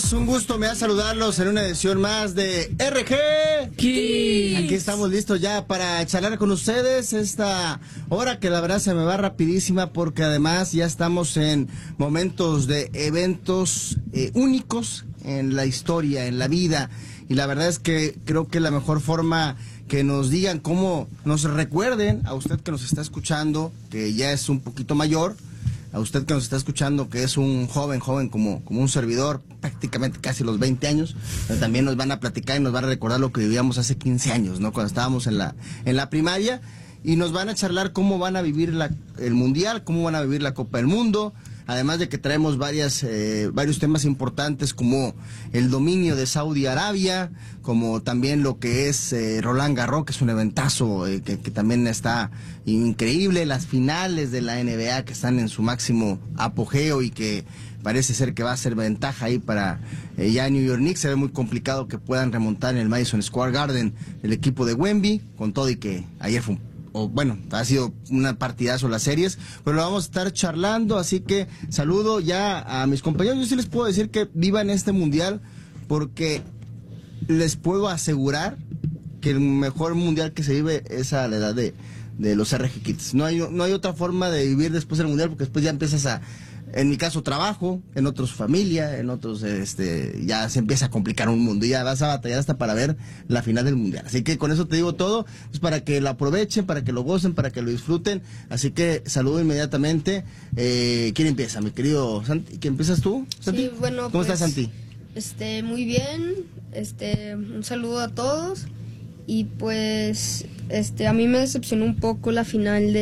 amigos, un gusto me da saludarlos en una edición más de RG Kids. Aquí estamos listos ya para charlar con ustedes esta hora que la verdad se me va rapidísima porque además ya estamos en momentos de eventos únicos en la historia, en la vida, y la verdad es que creo que la mejor forma que nos digan cómo nos recuerden a usted que nos está escuchando, que ya es un poquito mayor, a usted que nos está escuchando, que es un joven como un servidor, prácticamente casi los 20 años, pero también nos van a platicar y nos van a recordar lo que vivíamos hace 15 años, ¿no? Cuando estábamos en la primaria, y nos van a charlar cómo van a vivir el Mundial, cómo van a vivir la Copa del Mundo, además de que traemos varios temas importantes como el dominio de Saudi Arabia, como también lo que es Roland Garros, que es un eventazo que también está increíble, las finales de la NBA que están en su máximo apogeo y que parece ser que va a ser ventaja ahí para ya New York Knicks. Se ve muy complicado que puedan remontar en el Madison Square Garden el equipo de Wemby, con todo y que ayer fue ha sido una partidazo las series, pero lo vamos a estar charlando, así que saludo ya a mis compañeros. Yo sí les puedo decir que vivan este mundial, porque les puedo asegurar que el mejor mundial que se vive es a la edad de los RG Kids. No hay otra forma de vivir después del mundial, porque después ya empiezas en mi caso trabajo, en otros familia, en otros ya se empieza a complicar un mundo, y ya vas a batallar hasta para ver la final del mundial. Así que con eso te digo todo, es para que lo aprovechen, para que lo gocen, para que lo disfruten. Así que saludo inmediatamente. ¿Quién empieza, mi querido Santi? ¿Quién empiezas tú, Santi? Sí, bueno, ¿Cómo estás, Santi? Muy bien. Un saludo a todos. Y pues a mí me decepcionó un poco la final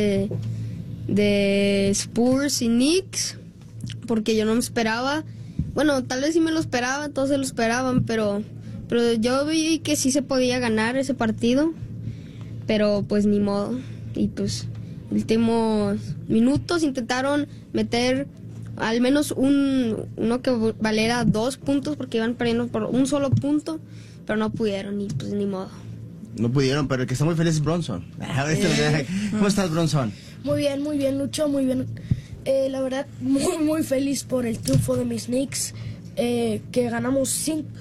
de Spurs y Knicks, porque yo no me esperaba. Bueno, tal vez sí me lo esperaba, todos se lo esperaban, pero yo vi que sí se podía ganar ese partido, pero pues ni modo. Y pues últimos minutos intentaron meter al menos uno que valiera 2 puntos, porque iban perdiendo por un solo punto, pero no pudieron, y pues ni modo. No pudieron, pero el que está muy feliz es Bronson. ¿Cómo estás, Bronson? Muy bien, Lucho, muy bien. La verdad, muy feliz por el triunfo de mis Knicks, que ganamos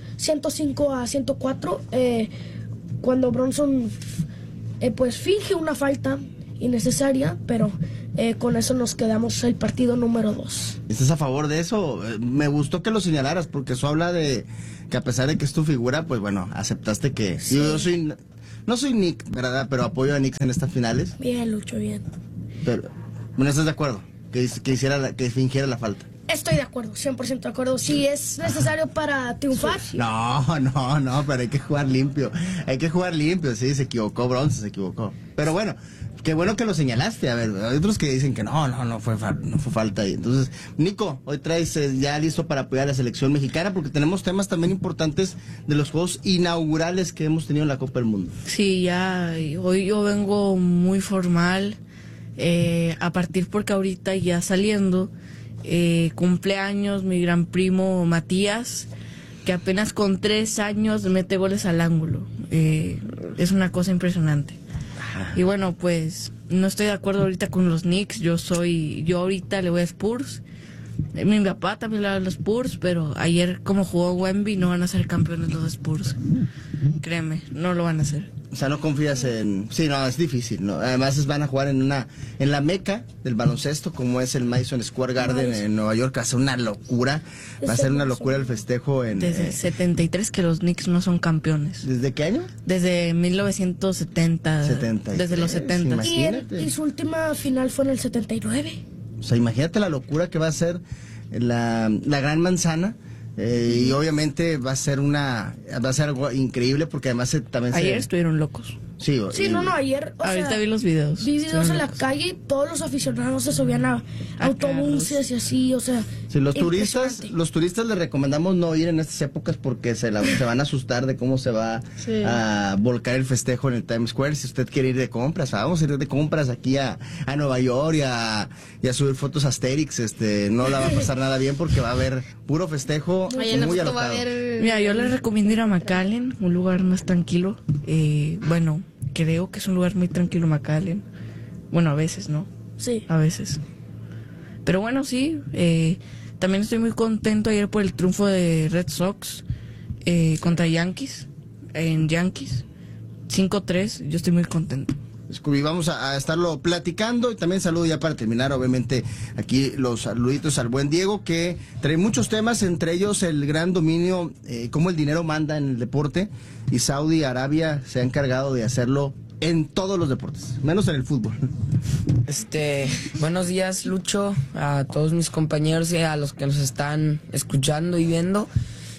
105-104, cuando Bronson pues finge una falta innecesaria, pero con eso nos quedamos el partido número 2. ¿Estás a favor de eso? Me gustó que lo señalaras, porque eso habla de que a pesar de que es tu figura, pues bueno, aceptaste que... Sí. No soy Nick, ¿verdad? Pero apoyo a Knicks en estas finales. Bien, Lucho, bien. Pero, bueno, ¿estás de acuerdo? Que fingiera la falta. Estoy de acuerdo, 100% de acuerdo. Si es necesario para triunfar. No, pero hay que jugar limpio. Sí, se equivocó Bronson, se equivocó. Pero bueno, qué bueno que lo señalaste. A ver, hay otros que dicen que no fue falta ahí. Entonces, Nico, hoy traes ya listo para apoyar a la selección mexicana, porque tenemos temas también importantes de los juegos inaugurales que hemos tenido en la Copa del Mundo. Sí, ya, hoy yo vengo muy formal, a partir porque ahorita ya saliendo, cumpleaños mi gran primo Matías, que apenas con 3 años mete goles al ángulo. Es una cosa impresionante. Y bueno, pues no estoy de acuerdo ahorita con los Knicks. Yo ahorita le voy a Spurs. Mi papá también le va a los Spurs, pero ayer como jugó Wemby no van a ser campeones los Spurs. Créeme, no lo van a hacer. O sea, no confías en... Sí, no, es difícil, ¿no? Además van a jugar en la meca del baloncesto, como es el Madison Square Garden en Nueva York. Va a ser una locura. Va a ser una locura el festejo en... Desde 73 que los Knicks no son campeones. ¿Desde qué año? Desde 1970. 73, desde los 70. Y su última final fue en el 79. O sea, imagínate la locura que va a ser la Gran Manzana. Y obviamente va a ser algo increíble, porque además también ayer estuvieron locos. Sí, ayer. Ahorita vi los videos. Vi videos en la calle, todos los aficionados se subían a autobuses carros. Y así, o sea. Sí, los turistas les recomendamos no ir en estas épocas, porque se van a asustar de cómo se va a volcar el festejo en el Times Square. Si usted quiere ir de compras, vamos a ir de compras aquí a Nueva York y a subir fotos a Asterix. No la va a pasar nada bien, porque va a haber puro festejo muy alocado. Mira, yo les recomiendo ir a McAllen, un lugar más tranquilo. Bueno, creo que es un lugar muy tranquilo McAllen. Bueno, a veces, ¿no? Sí. A veces. Pero bueno, sí, También estoy muy contento ayer por el triunfo de Red Sox contra Yankees, en Yankees, 5-3, yo estoy muy contento. Scooby, vamos a estarlo platicando y también saludo ya para terminar, obviamente, aquí los saluditos al buen Diego, que trae muchos temas, entre ellos el gran dominio, cómo el dinero manda en el deporte, y Saudi Arabia se ha encargado de hacerlo en todos los deportes, menos en el fútbol. Buenos días, Lucho, a todos mis compañeros y a los que nos están escuchando y viendo.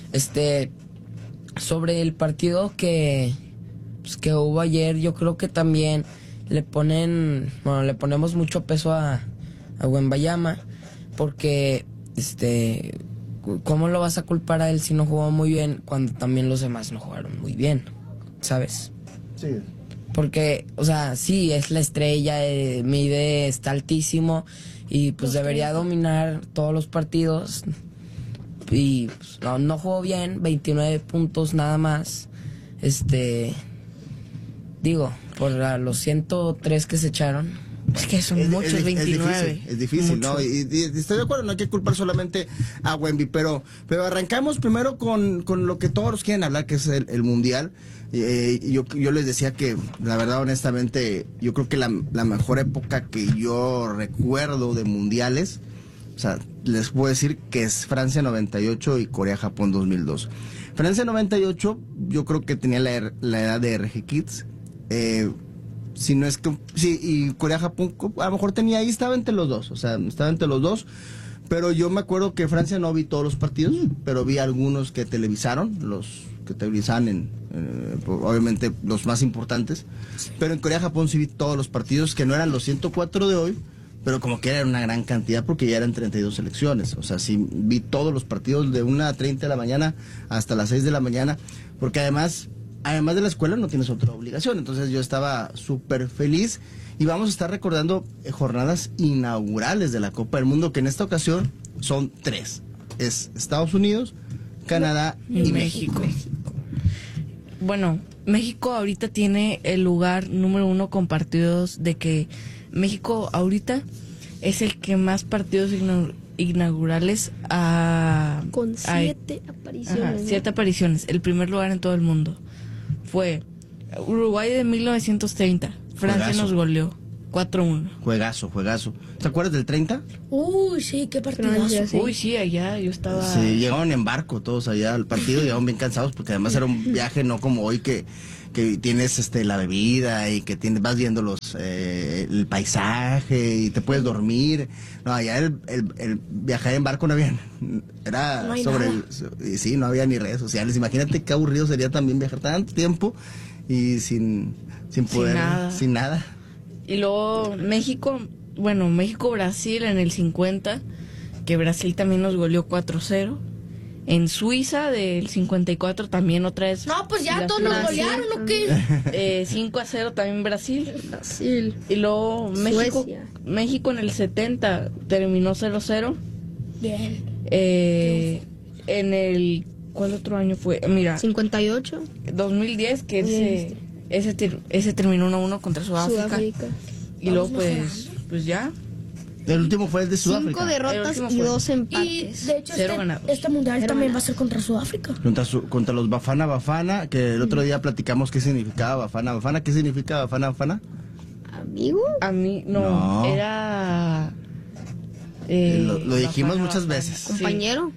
Sobre el partido que hubo ayer, yo creo que también le ponemos mucho peso a Wembayama, porque ¿cómo lo vas a culpar a él si no jugó muy bien cuando también los demás no jugaron muy bien? ¿Sabes? Sí. Porque, o sea, sí, es la estrella, mide, está altísimo y pues debería dominar todos los partidos. Y pues, no jugó bien, 29 puntos nada más. Digo, por los 103 que se echaron. Es que son muchos, 29. Es difícil, ¿no? Y estoy de acuerdo, no hay que culpar solamente a Wemby, pero arrancamos primero con lo que todos quieren hablar, que es el Mundial. Yo les decía que, la verdad, honestamente, yo creo que la mejor época que yo recuerdo de mundiales, o sea, les puedo decir que es Francia 98 y Corea-Japón 2002. Francia 98, yo creo que tenía la edad de RG Kids. Si no es que... Sí, y Corea-Japón a lo mejor tenía ahí, estaba entre los dos. O sea, estaba entre los dos. Pero yo me acuerdo que Francia no vi todos los partidos, pero vi algunos que televisaron, los que televisaban obviamente los más importantes. Pero en Corea-Japón sí vi todos los partidos, que no eran los 104 de hoy, pero como que era una gran cantidad porque ya eran 32 selecciones. O sea, sí vi todos los partidos de 1:30 de la mañana hasta las 6 de la mañana, porque además de la escuela no tienes otra obligación. Entonces yo estaba súper feliz y vamos a estar recordando jornadas inaugurales de la Copa del Mundo, que en esta ocasión son 3. Es Estados Unidos, Canadá y México. Bueno, México ahorita tiene el lugar número 1 con partidos, de que México ahorita es el que más partidos inaugurales con 7 apariciones. Ajá, 7 apariciones, el primer lugar en todo el mundo. Fue Uruguay de 1930, Francia Juegazo. nos goleó 4-1. Juegazo. ¿Te acuerdas del 30? Uy, sí, qué partidazo. Sí. Uy, sí, allá yo estaba... Sí, llegaron en barco todos allá al partido, llegaron bien cansados porque además era un viaje no como hoy que tienes la bebida y que vas viendo el paisaje y te puedes dormir. No, allá el viajar en barco no había, era no hay sobre nada. sí, no había ni redes sociales. Imagínate qué aburrido sería también viajar tanto tiempo y sin poder, sin nada. Y luego México-Brasil en el 50, que Brasil también nos goleó 4-0. En Suiza del 54 también otra vez. No, pues ya todos nos golearon, ¿o qué? 5-0 también Brasil. Brasil. Y luego México en el 70 terminó 0-0. Bien. En el... ¿Cuál otro año fue? Mira, 58. 2010, que ese terminó 1-1 contra Sudáfrica. Y luego pues ya. El último fue el de Sudáfrica. 5 derrotas y 2 empates. Y de hecho 0 ganados. este mundial también va a ser contra Sudáfrica. Contra los Bafana, que el otro día platicamos qué significaba Bafana. ¿Qué significa Bafana? ¿Amigo? A mí No. era... Lo dijimos muchas veces. ¿Compañero?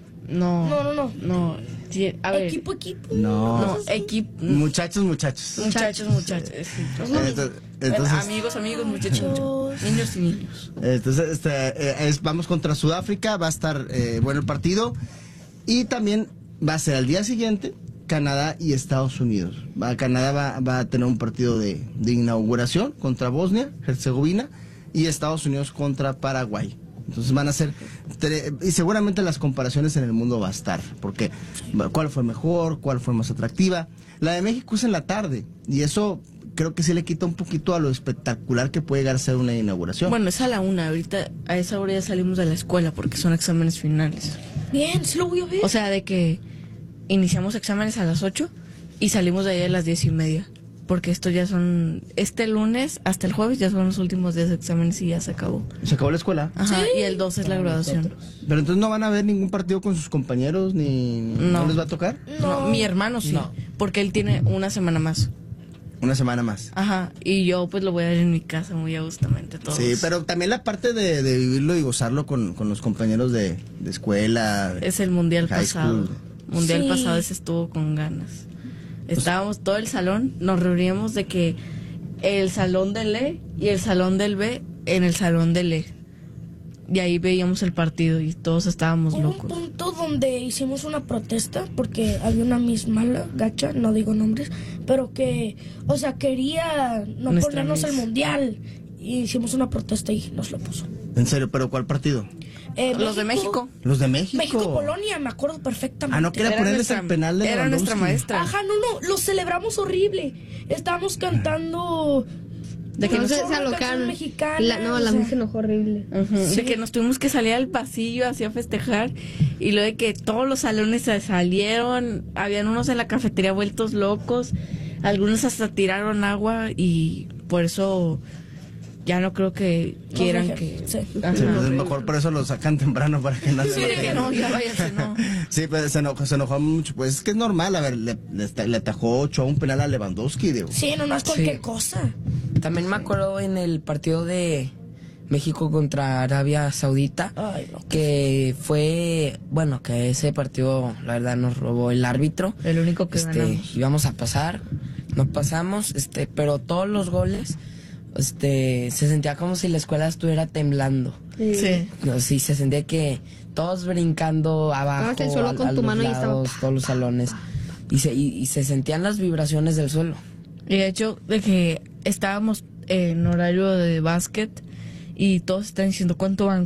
No. Sí, a ver. Equipo. No. Equipo. Muchachos. Muchachos. Sí. Entonces, Amigos, muchachos. Niños y niños. Entonces, vamos contra Sudáfrica, va a estar bueno el partido. Y también va a ser al día siguiente Canadá y Estados Unidos. Canadá va a tener un partido de inauguración contra Bosnia, Herzegovina, y Estados Unidos contra Paraguay. Entonces van a ser, y seguramente las comparaciones en el mundo va a estar, porque cuál fue mejor, cuál fue más atractiva. La de México es en la tarde, y eso creo que sí le quita un poquito a lo espectacular que puede llegar a ser una inauguración. Bueno, es a la 1, ahorita a esa hora ya salimos de la escuela porque son exámenes finales. Bien, sí lo voy a ver. O sea, de que iniciamos exámenes a las 8 y salimos de ahí a las 10:30. porque esto ya son, este lunes hasta el jueves ya son los últimos días de exámenes y ya se acabó. ¿Se acabó la escuela? Ajá, y el 2 es la graduación. Pero entonces no van a ver ningún partido con sus compañeros, ¿no les va a tocar? No, mi hermano sí, porque él tiene una semana más. Una semana más. Ajá, y yo pues lo voy a ver en mi casa muy agustamente todos. Sí, pero también la parte de vivirlo y gozarlo con los compañeros de escuela. Es el mundial high pasado. school. Mundial pasado ese estuvo con ganas. Estábamos todo el salón, nos reuníamos de que el salón del E y el salón del B en el salón del E. Y ahí veíamos el partido y todos estábamos Hubo locos. un punto donde hicimos una protesta porque había una Miss mala, gacha, no digo nombres, pero que, o sea, quería no Nuestra ponernos Miss. el mundial. Y hicimos una protesta y nos lo puso. En serio, ¿pero cuál partido? Los de México. Los de México. México-Polonia, me acuerdo perfectamente. Ah, no quería ponerles el penal de Era nuestra Lewandowski. maestra. Ajá, no, lo celebramos horrible. Estábamos cantando... De que Entonces nos se alocaron. mexicana, La música se enojó horrible. De que nos tuvimos que salir al pasillo así a festejar y luego de que todos los salones se salieron, habían unos en la cafetería vueltos locos, algunos hasta tiraron agua y por eso ya no creo que quieran que... Sí. Ajá. Sí, pues mejor por eso lo sacan temprano para que no Sí, de que no, ya váyase, no. Sí, pero se enojó mucho. Pues es que es normal, a ver, le atajó 8 a un penal a Lewandowski. Digo. Sí, no es cualquier Sí. cosa. También me acuerdo en el partido de México contra Arabia Saudita, Ay, no. que fue, bueno, que ese partido la verdad nos robó el árbitro. El único que ganamos. Íbamos a pasar, no pasamos, pero todos los goles, se sentía como si la escuela estuviera temblando. Sí. No, sí, se sentía que todos brincando abajo, Estabas en el suelo con tu los mano y estaba lados, todos los salones, y se sentían las vibraciones del suelo. Y de hecho, de que estábamos en horario de básquet y todos están diciendo cuánto van.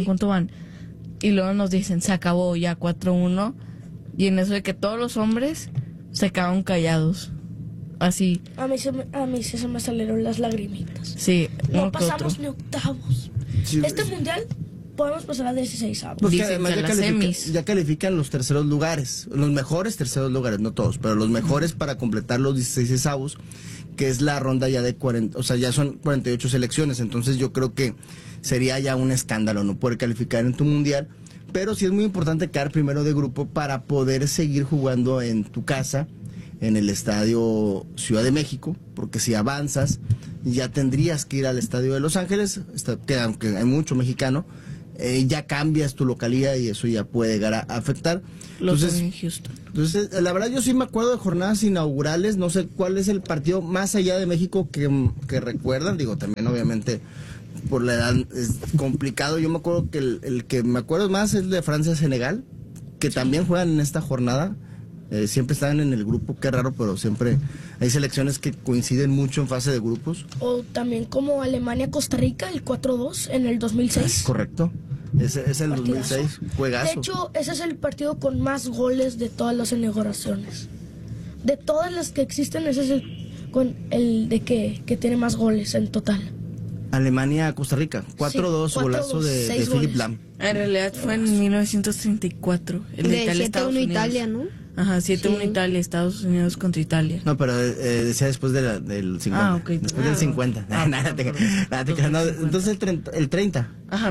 Y luego nos dicen, se acabó ya 4-1. Y en eso de que todos los hombres se quedaron callados. Así, A mí sí se me salieron las lagrimitas. sí, No uno que otro. pasamos ni octavos. Sí, Este mundial podemos pasar a 16 avos. Pues que Dicen además que ya, las semis. ya califican los terceros lugares, los mejores terceros lugares, no todos, pero los mejores para completar los 16 avos, que es la ronda ya de 40, o sea, ya son 48 selecciones, entonces yo creo que sería ya un escándalo no poder calificar en tu mundial, pero sí es muy importante quedar primero de grupo para poder seguir jugando en tu casa, en el Estadio Ciudad de México, porque si avanzas ya tendrías que ir al Estadio de Los Ángeles, que aunque hay mucho mexicano, ya cambias tu localidad y eso ya puede llegar a afectar. Los Entonces, en Houston. la verdad yo sí me acuerdo de jornadas inaugurales, no sé cuál es el partido más allá de México que recuerdan, digo, también obviamente por la edad es complicado, yo me acuerdo que el que me acuerdo más es el de Francia-Senegal, que también juegan en esta jornada. Siempre están en el grupo, qué raro, pero siempre hay selecciones que coinciden mucho en fase de grupos. O también como Alemania-Costa Rica, el 4-2 en el 2006. Correcto. Ese es el Partidazo. 2006, juegazo. De hecho, ese es el partido con más goles de todas las inauguraciones. De todas las que existen, ese es el de que tiene más goles en total. Alemania-Costa Rica, 4-2, Sí, golazo 4-2, de 6 Philipp goles. Lam. En realidad fue en 1934. El de De Italia, Estados 7-1 Unidos. Italia, ¿no? Ajá, 7-1 Sí. Italia, Estados Unidos contra Italia. No, pero decía después del 50. Ah, ok. Después del 50. Nada, te creas, no, entonces el 30. Ajá,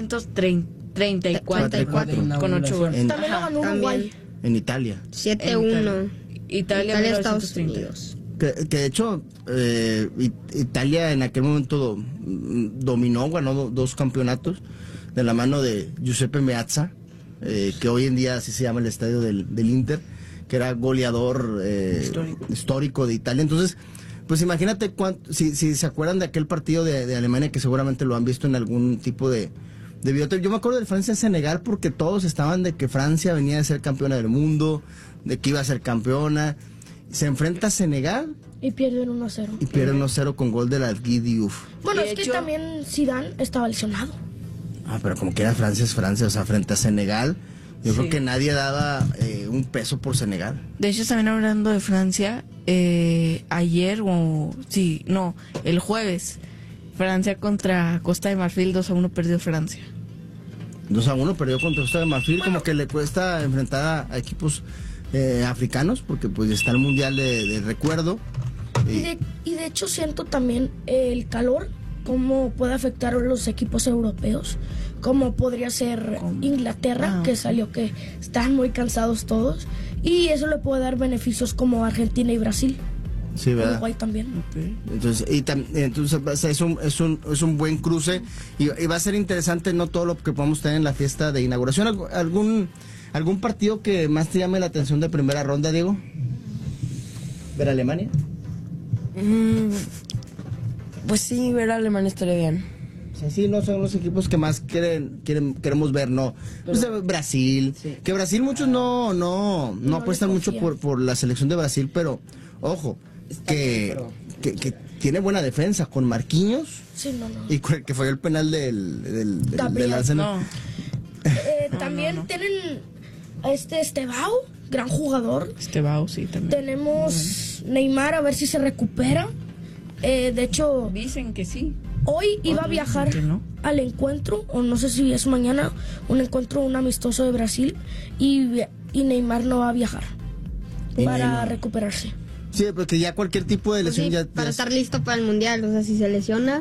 1934 con 8 goles. También lo ganó También. Uruguay. En Italia. 7-1. Italia, Estados 1930. Unidos. Que de hecho, Italia en aquel momento dominó, ganó 2 campeonatos de la mano de Giuseppe Meazza, que hoy en día así se llama el estadio del Inter, que era goleador histórico de Italia. Entonces, pues imagínate si se acuerdan de aquel partido de Alemania, que seguramente lo han visto en algún tipo de videotape. Yo me acuerdo de Francia-Senegal porque todos estaban de que Francia venía de ser campeona del mundo, de que iba a ser campeona. Se enfrenta a Senegal Y pierden 1-0. y pierde 1-0 con gol de la Diouf. Bueno, De es que hecho- también Zidane estaba lesionado. Ah, pero como que era Francia es Francia, o sea, frente a Senegal, yo creo Sí. que nadie daba un peso por Senegal. De hecho, también hablando de Francia, ayer el jueves, Francia contra Costa de Marfil 2-1 perdió Francia. 2-1 perdió contra Costa de Marfil, como que le cuesta enfrentar a equipos africanos, porque pues está el Mundial de recuerdo. Y de hecho siento también el calor, cómo puede afectar a los equipos europeos, como podría ser Inglaterra, que salió que están muy cansados todos, y eso le puede dar beneficios como Argentina y Brasil. Sí, ¿verdad? Uruguay también. Okay. Entonces es un buen cruce y va a ser interesante, no todo lo que podamos tener en la fiesta de inauguración. ¿Algún partido que más te llame la atención de primera ronda, Diego? ¿Ver a Alemania? Pues sí, ver a Alemania estaría bien. O sea, sí, no son los equipos que más queremos ver, no. Pero, Brasil, sí. Que Brasil muchos no apuestan mucho por la selección de Brasil, pero ojo, que tiene buena defensa con Marquinhos. Sí, y que fue el penal del Arsenal. También tienen Estevao, gran jugador. Estevao, sí, también. Tenemos Neymar, a ver si se recupera. De hecho, dicen que sí. Hoy iba a viajar al encuentro, o no sé si es mañana, un amistoso de Brasil, y Neymar no va a viajar para recuperarse. Sí, porque ya cualquier tipo de lesión pues sí, para estar listo para el mundial, o sea, si se lesiona,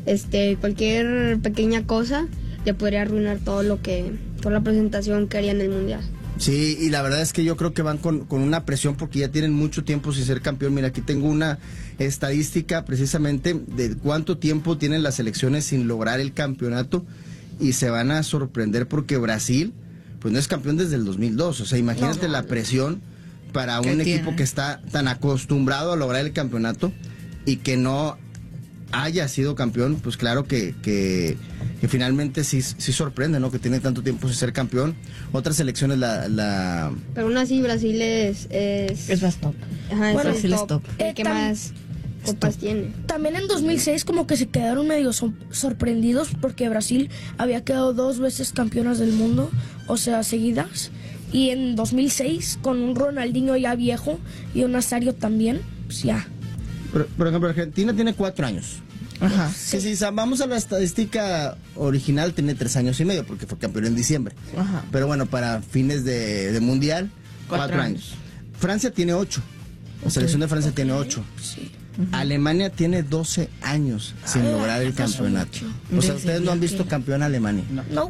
cualquier pequeña cosa le podría arruinar toda la presentación que haría en el mundial. Sí, y la verdad es que yo creo que van con una presión porque ya tienen mucho tiempo sin ser campeón. Mira, aquí tengo una estadística precisamente de cuánto tiempo tienen las selecciones sin lograr el campeonato y se van a sorprender porque Brasil pues no es campeón desde el 2002, o sea, imagínate la presión para un equipo que está tan acostumbrado a lograr el campeonato y que no haya sido campeón. Pues claro que finalmente sí sorprende, ¿no? Que tiene tanto tiempo sin ser campeón. Otras selecciones Pero aún así Brasil es más top. Ajá, bueno, Brasil es top. ¿Qué más copas tiene? También en 2006 como que se quedaron medio sorprendidos porque Brasil había quedado 2 veces campeonas del mundo, o sea, seguidas. Y en 2006, con un Ronaldinho ya viejo y un Nazario también, pues ya. Por ejemplo, Argentina tiene 4 años. Ajá. Sí. Si vamos a la estadística original, tiene 3 años y medio, porque fue campeón en diciembre. Ajá. Pero bueno, para fines de mundial, 4 años. Francia tiene 8. La selección de Francia tiene 8. Sí. Alemania tiene 12 años sin lograr el campeonato. O sea, ¿ustedes no han visto campeón a Alemania? No.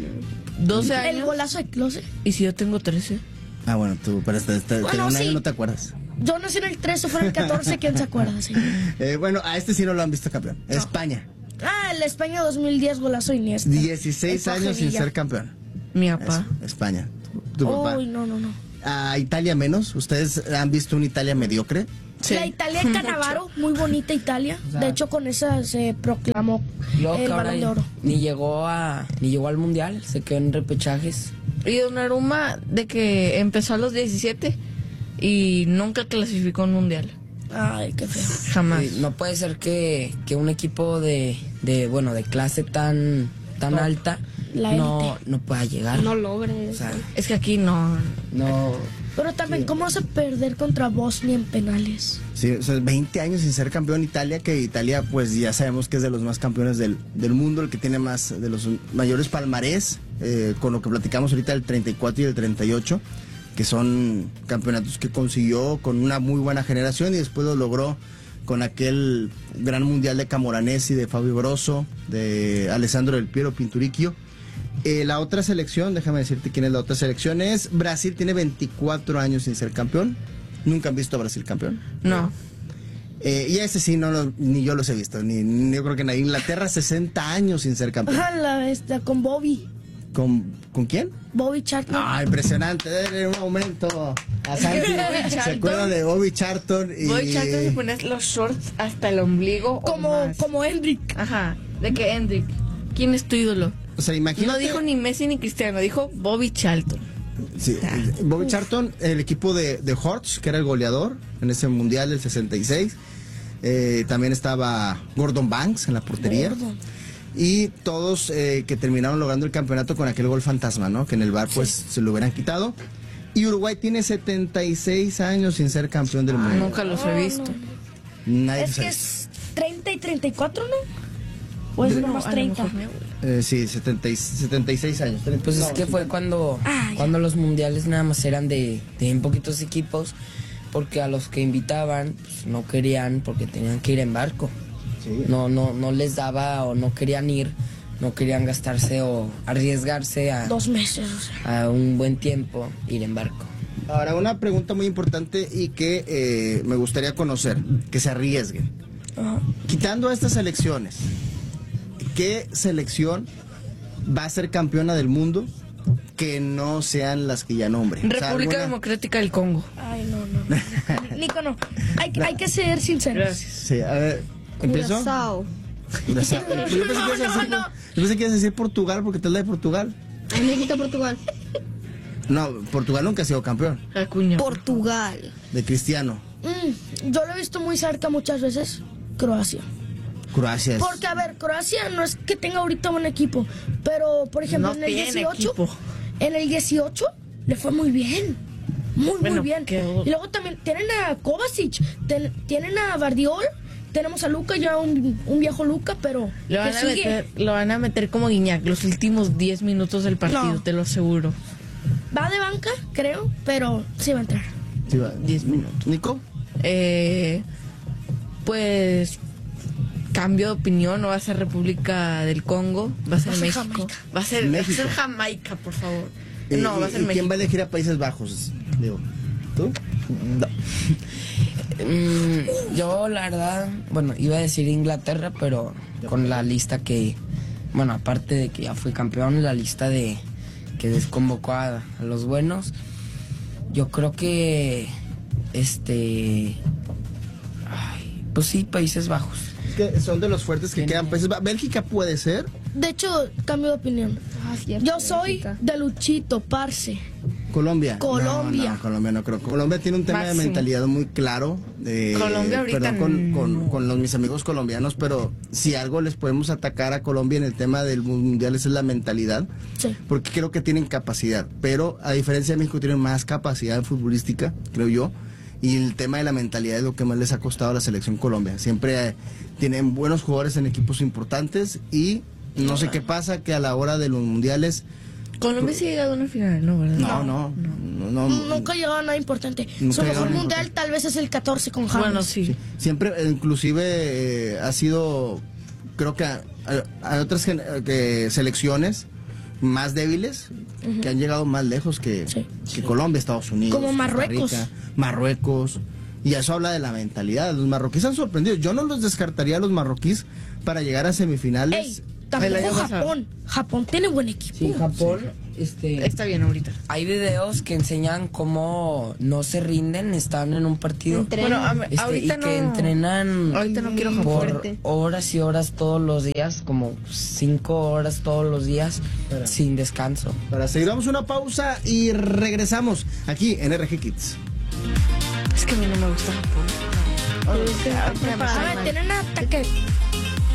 12 años. El golazo de Klose. ¿Y si yo tengo 13? Ah, bueno, tú para un año no te acuerdas. Yo nací en el 13, fue en el 14, ¿quién se acuerda? Sí. Bueno, a este sí no lo han visto campeón. No. España. El España 2010, golazo Iniesta. 16 años sin ser campeón. Mi papá. España. Tu papá. Uy, no. A Italia menos. ¿Ustedes han visto una Italia mediocre? Sí. La Italia de Cannavaro, muy bonita Italia. O sea, de hecho, con esa se proclamó el Balón de Oro. Ni llegó al Mundial, se quedó en repechajes. Y Donnarumma, de que empezó a los 17 y nunca clasificó un Mundial. Ay, qué feo. Jamás. No puede ser que un equipo de clase tan alta no pueda llegar. No logre. O sea, es que aquí no. Pero también, ¿cómo vas a perder contra Bosnia en penales? Sí, o sea, 20 años sin ser campeón Italia, que Italia pues ya sabemos que es de los más campeones del mundo, el que tiene más de los mayores palmarés, con lo que platicamos ahorita del 34 y el 38, que son campeonatos que consiguió con una muy buena generación y después lo logró con aquel gran mundial de Camoranesi, de Fabio Grosso, de Alessandro Del Piero Pinturicchio. La otra selección, déjame decirte quién es la otra selección, es Brasil, tiene 24 años sin ser campeón. ¿Nunca han visto a Brasil campeón? No. Y ese sí, ni yo los he visto, ni yo creo que nadie. Inglaterra, 60 años sin ser campeón. Con Bobby. ¿Con quién? Bobby Charlton. Impresionante, denle un momento a Santi. ¿Se acuerdan de Bobby Charlton? Bobby Charlton se ponía los shorts hasta el ombligo. Como Hendrik. Ajá, de que Hendrik. ¿Quién es tu ídolo? O sea, imagínate. No dijo ni Messi ni Cristiano, dijo Bobby Charlton. Sí, Bobby Charlton, el equipo de Hearts, que era el goleador en ese mundial del 66. También estaba Gordon Banks en la portería. Y todos que terminaron logrando el campeonato con aquel gol fantasma, ¿no? Que en el VAR pues se lo hubieran quitado. Y Uruguay tiene 76 años sin ser campeón del mundo. Nunca los he visto. Nadie es que es 30 y 34, ¿no? ¿O es nomás 30? Sí, 76 años. 30, pues es que fue cuando los mundiales nada más eran de bien poquitos equipos. porque a los que invitaban pues, no querían porque tenían que ir en barco. Sí. No les daba o no querían ir, no querían gastarse o arriesgarse a 2 meses, o sea. a un buen tiempo ir en barco. Ahora, una pregunta muy importante y que me gustaría conocer, que se arriesguen. Quitando a estas selecciones, ¿qué selección va a ser campeona del mundo que no sean las que ya nombre? República Democrática del Congo. Ay, no. Nico, no. Hay que ser sinceros. Gracias. Sí, a ver, ¿empiezo? Curazao. Curazao. Yo pensé que ibas a decir Portugal porque te es la de Portugal. A mí me gusta Portugal. No, Portugal nunca ha sido campeón. Acuña. Portugal. De Cristiano. Yo lo he visto muy cerca muchas veces. Croacia. Croacia es... Porque, a ver, Croacia no es que tenga ahorita un equipo, pero, por ejemplo, No en el tiene 18, equipo. en el 18 le fue muy bien. Muy Bueno, bien. quedó. Y luego también tienen a Kovacic, tienen a Bardiol, tenemos a Luka, ya un viejo Luka, pero Lo van a meter como Guiñac los últimos 10 minutos del partido, No. te lo aseguro. va de banca, creo, pero sí va a entrar. Sí, va. 10 minutos. ¿Nico? Pues cambio de opinión, no va a ser República del Congo, va a ser México. Jamaica. Va a ser México. Jamaica, por favor. No, va a ser ¿Y México. quién va a elegir a Países Bajos? Digo, ¿tú? No. Yo la verdad, bueno, iba a decir Inglaterra, pero con la lista que, bueno, aparte de que ya fue campeón, la lista de que desconvocó a los buenos, yo creo que, pues sí, Países Bajos. Es que son de los fuertes que quedan Países Bajos. Bélgica puede ser. De hecho, cambio de opinión. Cierto, Yo soy Bélgica. de Luchito, parce. Colombia. Colombia. No, Colombia no creo. Colombia tiene un tema de Máximo. mentalidad muy claro. Colombia ahorita Perdón con mis amigos colombianos, pero si algo les podemos atacar a Colombia en el tema del mundial es la mentalidad. Sí. Porque creo que tienen capacidad. Pero a diferencia de México tienen más capacidad futbolística, creo yo. Y el tema de la mentalidad es lo que más les ha costado a la selección Colombia. Siempre tienen buenos jugadores en equipos importantes y no sé qué pasa que a la hora de los mundiales... Colombia sí ha llegado a una final, ¿no? ¿Verdad? No. Nunca llegó a nada importante. Nunca Su llegó a mejor nada mundial importante. tal vez es el 14 con James. Bueno, sí. Siempre, inclusive, ha sido, creo que hay otras selecciones más débiles que han llegado más lejos que Colombia, Estados Unidos, Como Marruecos. Costa Rica, Marruecos. Y eso habla de la mentalidad. Los marroquíes han sorprendido. Yo no los descartaría a los marroquíes para llegar a semifinales. Ey, tampoco El año pasado. Japón. Japón tiene buen equipo. Sí, Japón, Está bien ahorita. hay videos que enseñan cómo no se rinden, están en un partido. Bueno, ahorita y no. que entrenan Ahorita no quiero Japón. por fuerte. horas y horas todos los días, como 5 horas todos los días, sin descanso. Para seguir, vamos a una pausa y regresamos aquí en RG Kids. Es que a mí no me gusta Japón. A ver, tienen ataque.